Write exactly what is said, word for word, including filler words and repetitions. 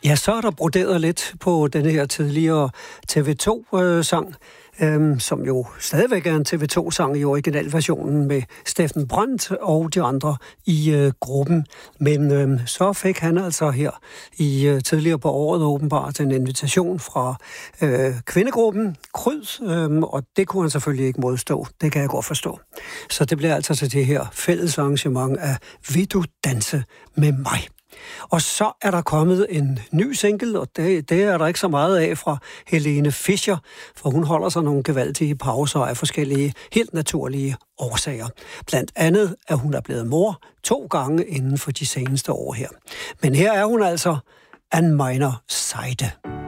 Ja, så er der broderet lidt på den her tidligere T V to-sang, øhm, som jo stadigvæk er en T V to-sang i originalversionen med Steffen Brandt og de andre i øh, gruppen. Men øhm, så fik han altså her i øh, tidligere på året åbenbart en invitation fra øh, kvindegruppen Kryd, øhm, og det kunne han selvfølgelig ikke modstå. Det kan jeg godt forstå. Så det bliver altså til det her fælles arrangement af Vil du danse med mig? Og så er der kommet en ny single, og det, det er der ikke så meget af fra Helene Fischer, for hun holder sig nogle gevaldige pauser af forskellige helt naturlige årsager. Blandt andet, at hun er blevet mor to gange inden for de seneste år her. Men her er hun altså an meiner Seite.